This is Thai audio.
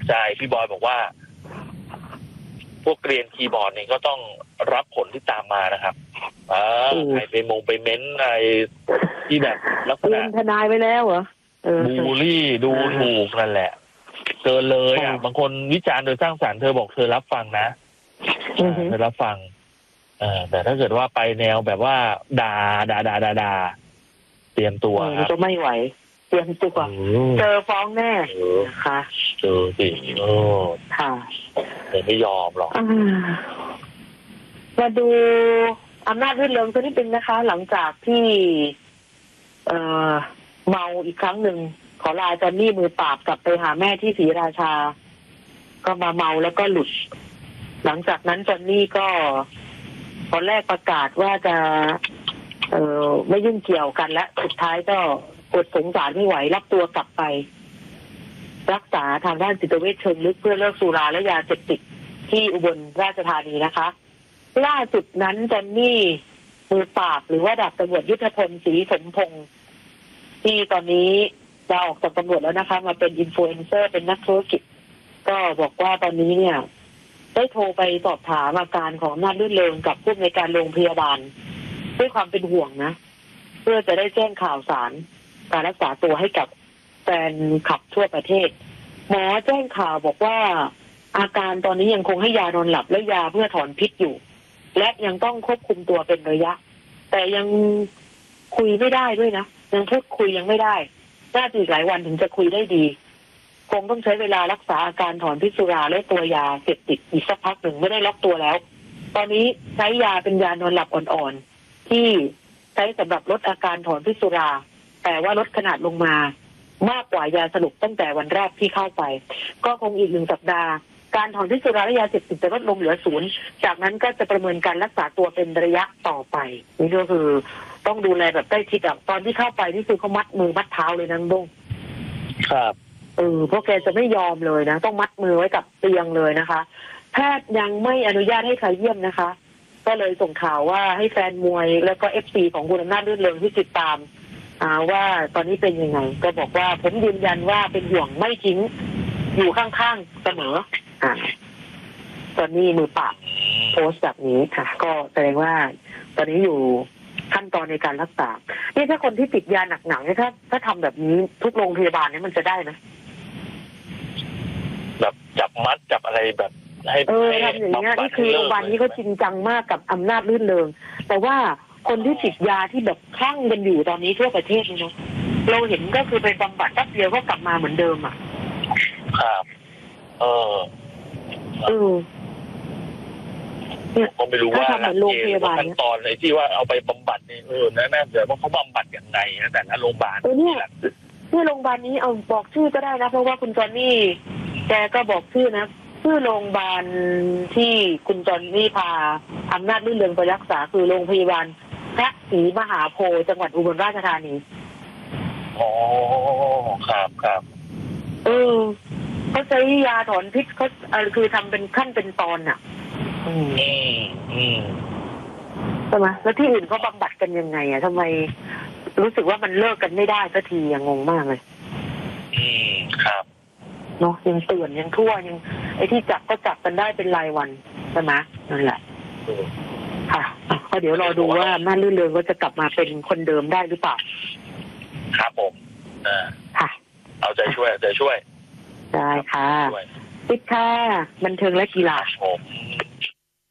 ใช่พี่บอยบอกว่าพวกเกรียนคีย์บอร์ดนี่ก็ต้องรับผลที่ตามมานะครับใครไปเม้นอะไรที่แบบลักษณะทนายไว้แล้วเหรอบูลลี่ดูถูกนั่นแหละเกินเลยบางคนวิจารณ์โดยสร้างสรรค์เธอบอกเธอรับฟังนะเธอรับฟังแต่ถ้าเกิดว่าไปแนวแบบว่าด่าเตรียมตัวก็ไม่ไหวเตรียมตัวเจอฟ้องแน่ค่ะเจอสิค่ะไม่ยอมหรอกมาดูอำนาจรื่นเริงสักนิดนึงนะคะหลังจากที่เมาอีกครั้งหนึ่งขอลาจอนนี่มือปราบกลับไปหาแม่ที่ศรีราชาก็มาเมาแล้วก็หลุดหลังจากนั้นจอนนี่ก็ตอนแรกประกาศว่าจะไม่ยุ่งเกี่ยวกันและสุดท้ายก็อดสงสารไม่ไหวรับตัวกลับไปรักษาทางด้านจิตเวชเชิงลึกเพื่อเลิกสุราและยาเสพติดที่อุบลราชธานีนะคะล่าสุดนั้นจอนนี่มือปราบหรือว่าดาบตำรวจยุทธพลศรีสมพงษ์ที่ตอนนี้ลาออกจากตำรวจแล้วนะคะมาเป็นอินฟลูเอนเซอร์เป็นนักธุรกิจก็บอกว่าตอนนี้เนี่ยได้โทรไปสอบถามอาการของอำนาจรื่นเริงกับผู้ในการโรงพยาบาลด้วยความเป็นห่วงนะเพื่อจะได้แจ้งข่าวสารการรักษาตัวให้กับแฟนคลับทั่วประเทศหมอแจ้งข่าวบอกว่าอาการตอนนี้ยังคงให้ยานอนหลับและยาเพื่อถอนพิษอยู่และยังต้องควบคุมตัวเป็นระยะแต่ยังคุยไม่ได้ด้วยนะยังพูดคุยยังไม่ได้น่าจะอีกหลายวันถึงจะคุยได้ดีคงต้องใช้เวลารักษาอาการถอนพิษสุราและตัวยาเสพติดอีกสักพักหนึ่งไม่ได้ล็อกตัวแล้วตอนนี้ใช้ยาเป็นยานอนหลับอ่อนๆที่ใช้สำหรับลดอาการถอนพิษสุราแต่ว่าลดขนาดลงมามากกว่ายาสรุปตั้งแต่วันแรกที่เข้าไปก็คงอีก1 สัปดาห์การถอนพิษสุราและยาเสพติดจะลดลงเหลือ0จากนั้นก็จะประเมินการรักษาตัวเป็นระยะต่อไปนี่ก็คือต้องดูแลแบบใกล้ชิดตอนที่เข้าไปนี่คือเขามัดมือมัดเท้าเลยนะดุ้งครับเพราะแกจะไม่ยอมเลยนะต้องมัดมือไว้กับเตียงเลยนะคะแพทย์ยังไม่อนุญาตให้ใครเยี่ยมนะคะก็เลยส่งข่าวว่าให้แฟนมวยแล้วก็ FC ของคุณอำนาจรื่นเริงที่ติดตามว่าตอนนี้เป็นยังไงก็บอกว่าผมยืนยันว่าเป็นห่วงไม่ทิ้งอยู่ข้างๆเสมอตอนนี้มือปราบโพสต์แบบนี้ค่ะก็แสดงว่าตอนนี้อยู่ขั้นตอนในการรักษานี่ถ้าคนที่ติดยาหนักๆเนี่ยถ้าทำแบบนี้ทุกโรงพยาบาลเนี่ยมันจะได้ไหมแบบจับมัดจับอะไรแบบให้ทำอย่างนี้นี่คือโรงพยาบาลนี้ก็จริงจังมากกับอำนาจลื่นเริงแต่ว่าคนที่ติดยาที่แบบคลั่งกันอยู่ตอนนี้ทั่วประเทศนี่เนาะเราเห็นก็คือไปบำบัดแป๊บเดียวก็กลับมาเหมือนเดิมครับก็ไม่รู้ว่าโรงพยาบาลขั้นตอนในที่ว่าเอาไปบำบัดนี่น่าจะว่าเขาบำบัดอย่างไรนะแต่ละโรงพยาบาลที่โรงพยาบาลนี้เอาบอกชื่อก็ได้นะเพราะว่าคุณจอนนี่แกก็บอกชื่อนะชื่อโรงพยาบาลที่คุณจอนนี่พาอำนาจลื่นเริงไปรักษาคือโรงพยาบาลพระศรีมหาโพธิ์จังหวัดอุบลราชธานีครับเขาใช้ยาถอนพิษเขาคือทำเป็นขั้นเป็นตอนใช่ไหมแล้วที่อื่นเขาบำบัดกันยังไงทำไมรู้สึกว่ามันเลิกกันไม่ได้สักทีงงมากเลยครับเนาะยังเตือนยังทั่วยังไอ้ที่จับก็จับกันได้เป็นรายวันใช่ไหมนั่นแหละค่ะก็เดี๋ยวรอดูว่าม่านลื่นเริงก็จะกลับมาเป็นคนเดิมได้หรือเปล่าครับผมค่ะเอาใจช่วยได้ค่ะปิดค่ะบันเทิงและกีฬาผม